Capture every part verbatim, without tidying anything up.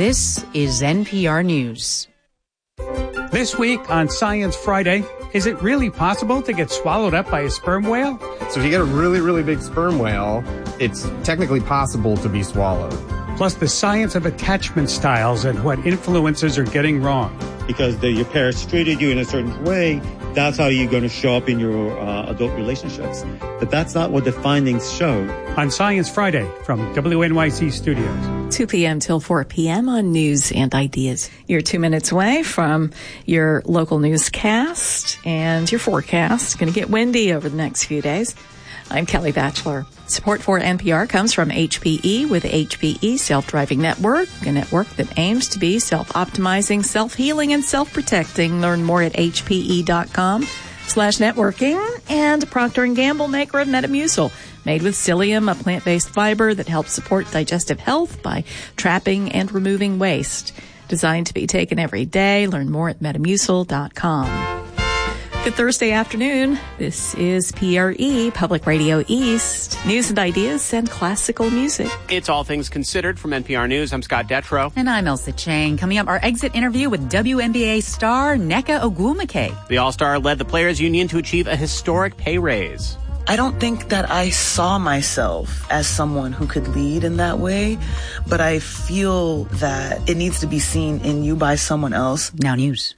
This is N P R News. This week on Science Friday, is it really possible to get swallowed up by a sperm whale? So if you get a really, really big sperm whale, it's technically possible to be swallowed. Plus the science of attachment styles and what influencers are getting wrong. Because the, your parents treated you in a certain way, that's how you're going to show up in your uh, adult relationships. But that's not what the findings show. On Science Friday from W N Y C Studios. two p.m. till four p.m. on News and Ideas. You're two minutes away from your local newscast and your forecast. Going to get windy over the next few days. I'm Kelly Batchelor. Support for N P R comes from H P E with H P E Self-Driving Network, a network that aims to be self-optimizing, self-healing, and self-protecting. Learn more at hpe.com slash networking. And Procter and Gamble, maker of Metamucil, made with psyllium, a plant-based fiber that helps support digestive health by trapping and removing waste. Designed to be taken every day. Learn more at metamucil dot com. Good Thursday afternoon. This is P R E, Public Radio East. News and ideas and classical music. It's All Things Considered from N P R News. I'm Scott Detrow. And I'm Elsa Chang. Coming up, our exit interview with W N B A star Nneka Ogwumike. The All-Star led the Players Union to achieve a historic pay raise. I don't think that I saw myself as someone who could lead in that way, but I feel that it needs to be seen in you by someone else. Now news.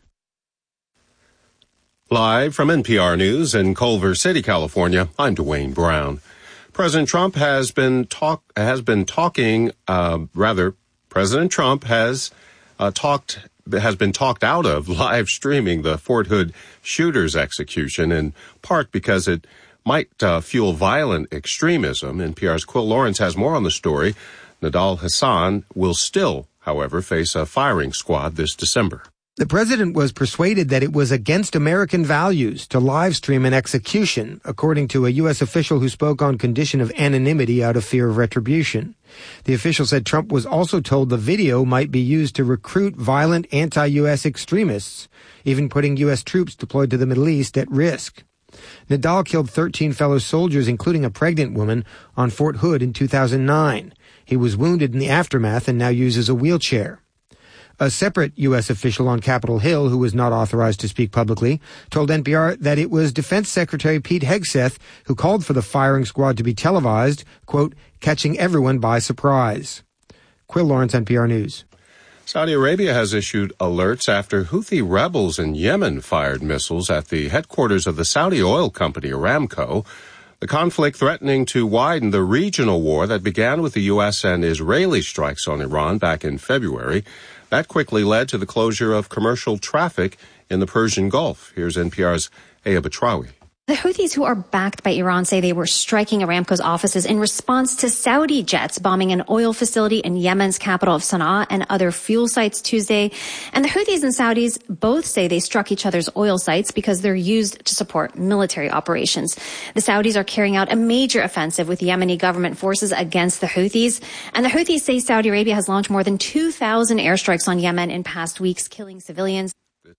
Live from N P R News in Culver City, California, I'm Dwayne Brown. President Trump has been talk has been talking. Uh, rather, President Trump has uh, talked has been talked out of live streaming the Fort Hood shooter's execution, in part because it might uh, fuel violent extremism. N P R's Quill Lawrence has more on the story. Nidal Hasan will still, however, face a firing squad this December. The president was persuaded that it was against American values to live stream an execution, according to a U S official who spoke on condition of anonymity out of fear of retribution. The official said Trump was also told the video might be used to recruit violent anti-U S extremists, even putting U S troops deployed to the Middle East at risk. Nidal killed thirteen fellow soldiers, including a pregnant woman, on Fort Hood in two thousand nine. He was wounded in the aftermath and now uses a wheelchair. A separate U S official on Capitol Hill, who was not authorized to speak publicly, told N P R that it was Defense Secretary Pete Hegseth who called for the firing squad to be televised, quote, catching everyone by surprise. Quill Lawrence, N P R News. Saudi Arabia has issued alerts after Houthi rebels in Yemen fired missiles at the headquarters of the Saudi oil company Aramco. The conflict threatening to widen the regional war that began with the U S and Israeli strikes on Iran back in February. That quickly led to the closure of commercial traffic in the Persian Gulf. Here's N P R's Aya Batrawi. The Houthis, who are backed by Iran, say they were striking Aramco's offices in response to Saudi jets bombing an oil facility in Yemen's capital of Sana'a and other fuel sites Tuesday. And the Houthis and Saudis both say they struck each other's oil sites because they're used to support military operations. The Saudis are carrying out a major offensive with Yemeni government forces against the Houthis. And the Houthis say Saudi Arabia has launched more than two thousand airstrikes on Yemen in past weeks, killing civilians.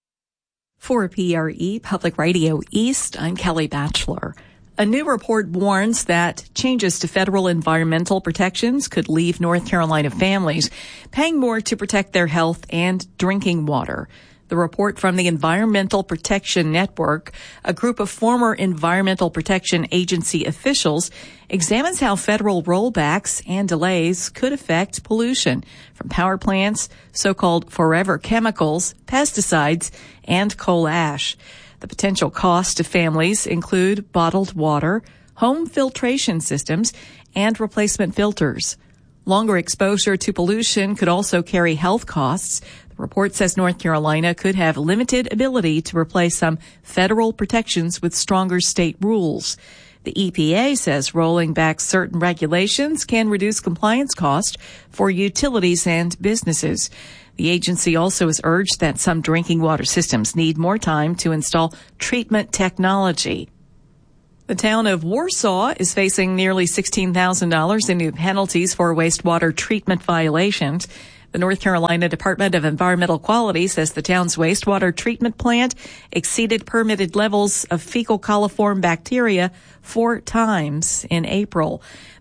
For P R E, Public Radio East, I'm Kelly Batchelor. A new report warns that changes to federal environmental protections could leave North Carolina families paying more to protect their health and drinking water. The report from the Environmental Protection Network, a group of former Environmental Protection Agency officials, examines how federal rollbacks and delays could affect pollution from power plants, so-called forever chemicals, pesticides, and coal ash. The potential costs to families include bottled water, home filtration systems, and replacement filters. Longer exposure to pollution could also carry health costs. The report says North Carolina could have limited ability to replace some federal protections with stronger state rules. The E P A says rolling back certain regulations can reduce compliance costs for utilities and businesses. The agency also has urged that some drinking water systems need more time to install treatment technology. The town of Warsaw is facing nearly sixteen thousand dollars in new penalties for wastewater treatment violations. The North Carolina Department of Environmental Quality says the town's wastewater treatment plant exceeded permitted levels of fecal coliform bacteria four times in April.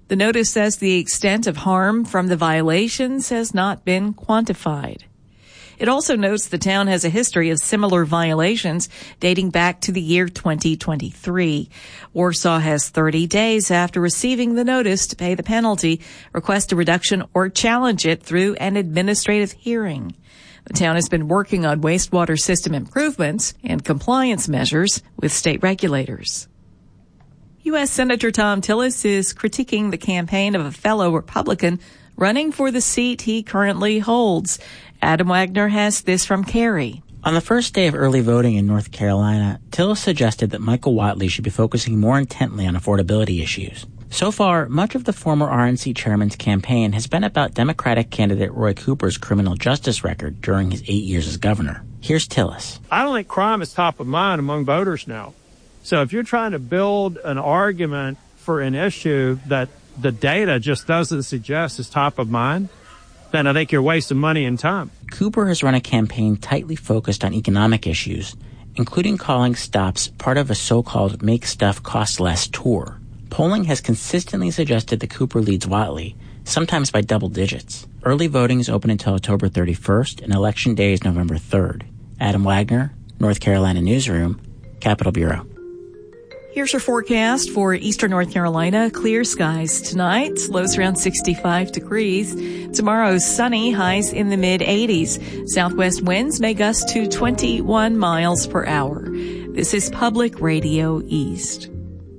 The notice says the extent of harm from the violations has not been quantified. It also notes the town has a history of similar violations dating back to the year twenty twenty-three. Warsaw has thirty days after receiving the notice to pay the penalty, request a reduction, or challenge it through an administrative hearing. The town has been working on wastewater system improvements and compliance measures with state regulators. U S Senator Thom Tillis is critiquing the campaign of a fellow Republican running for the seat he currently holds. Adam Wagner has this from Cary. On the first day of early voting in North Carolina, Tillis suggested that Michael Whatley should be focusing more intently on affordability issues. So far, much of the former R N C chairman's campaign has been about Democratic candidate Roy Cooper's criminal justice record during his eight years as governor. Here's Tillis. I don't think crime is top of mind among voters now. So if you're trying to build an argument for an issue that the data just doesn't suggest is top of mind, then I think you're wasting money and time. Cooper has run a campaign tightly focused on economic issues, including calling stops part of a so-called Make Stuff Cost Less tour. Polling has consistently suggested that Cooper leads Whatley, sometimes by double digits. Early voting is open until October thirty-first, and Election Day is November third. Adam Wagner, North Carolina Newsroom, Capitol Bureau. Here's your forecast for eastern North Carolina. Clear skies tonight, lows around sixty-five degrees. Tomorrow, sunny, highs in the mid eighties. Southwest winds may gust to twenty-one miles per hour. This is Public Radio East.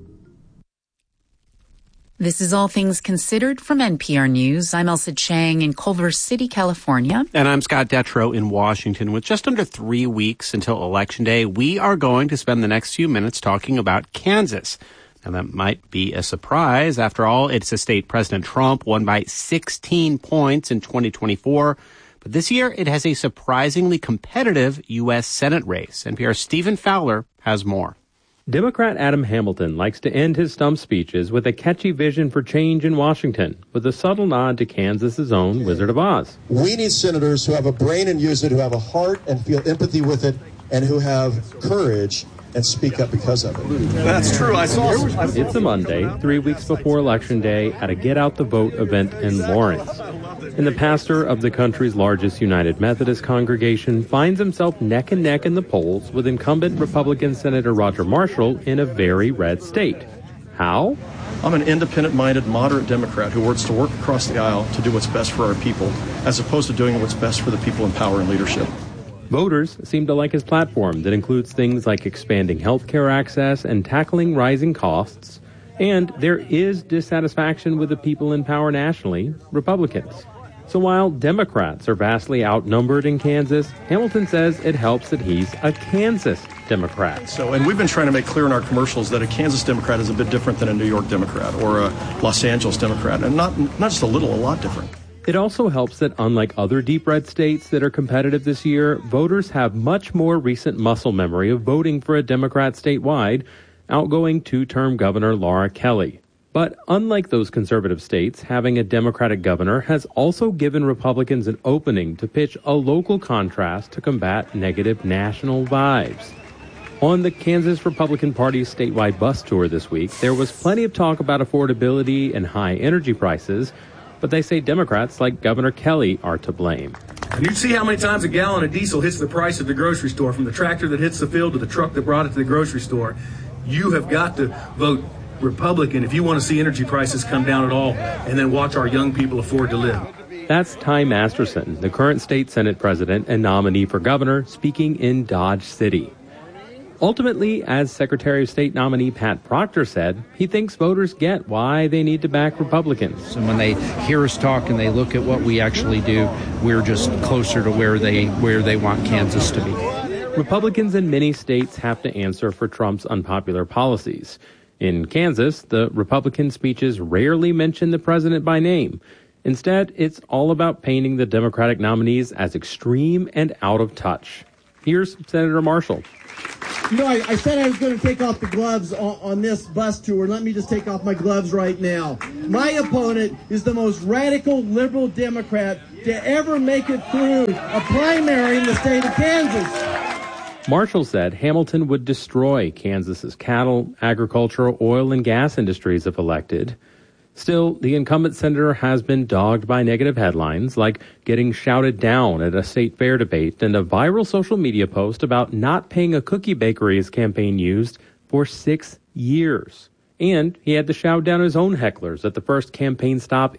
This is All Things Considered from N P R News. I'm Elsa Chang in Culver City, California. And I'm Scott Detrow in Washington. With just under three weeks until Election Day, we are going to spend the next few minutes talking about Kansas. Now, that might be a surprise. After all, it's a state President Trump won by sixteen points in twenty twenty-four. But this year, it has a surprisingly competitive U S Senate race. N P R's Stephen Fowler has more. Democrat Adam Hamilton likes to end his stump speeches with a catchy vision for change in Washington, with a subtle nod to Kansas's own Wizard of Oz. We need senators who have a brain and use it, who have a heart and feel empathy with it, and who have courage and speak up because of it. That's true. I saw. It's a Monday, three weeks before Election Day, at a Get Out the Vote event in Lawrence. And the pastor of the country's largest United Methodist congregation finds himself neck and neck in the polls with incumbent Republican Senator Roger Marshall in a very red state. How? I'm an independent-minded, moderate Democrat who wants to work across the aisle to do what's best for our people, as opposed to doing what's best for the people in power and leadership. Voters seem to like his platform that includes things like expanding health care access and tackling rising costs. And there is dissatisfaction with the people in power nationally, Republicans. So while Democrats are vastly outnumbered in Kansas, Hamilton says it helps that he's a Kansas Democrat. So, and we've been trying to make clear in our commercials that a Kansas Democrat is a bit different than a New York Democrat or a Los Angeles Democrat, and not not just a little, a lot different. It also helps that unlike other deep red states that are competitive this year, voters have much more recent muscle memory of voting for a Democrat statewide, outgoing two-term Governor Laura Kelly. But unlike those conservative states, having a Democratic governor has also given Republicans an opening to pitch a local contrast to combat negative national vibes. On the Kansas Republican Party's statewide bus tour this week, there was plenty of talk about affordability and high energy prices, but they say Democrats like Governor Kelly are to blame. You see how many times a gallon of diesel hits the price at the grocery store, from the tractor that hits the field to the truck that brought it to the grocery store. You have got to vote Republican if you want to see energy prices come down at all, and then watch our young people afford to live. That's Ty Masterson, the current state Senate president and nominee for governor, speaking in Dodge City. Ultimately, as Secretary of State nominee Pat Proctor said, he thinks voters get why they need to back Republicans. And when they hear us talk and they look at what we actually do, we're just closer to where they where they want Kansas to be. Republicans in many states have to answer for Trump's unpopular policies. In Kansas, the Republican speeches rarely mention the president by name. Instead, it's all about painting the Democratic nominees as extreme and out of touch. Here's Senator Marshall. You know, I, I said I was going to take off the gloves on, on this bus tour. Let me just take off my gloves right now. My opponent is the most radical liberal Democrat to ever make it through a primary in the state of Kansas. Marshall said Hamilton would destroy Kansas's cattle, agricultural, oil, and gas industries if elected. Still, the incumbent senator has been dogged by negative headlines like getting shouted down at a state fair debate and a viral social media post about not paying a cookie bakery his campaign used for six years. And he had to shout down his own hecklers at the first campaign stop